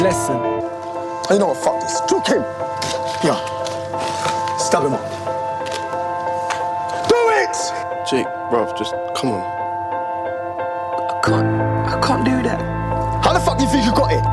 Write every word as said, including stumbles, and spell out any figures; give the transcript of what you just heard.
Lesson. You know what, fuck this. Juke him. Yeah. Stab him up. Do it! Jake, bruv, just come on. I can't, I can't do that. How the fuck do you think you got it?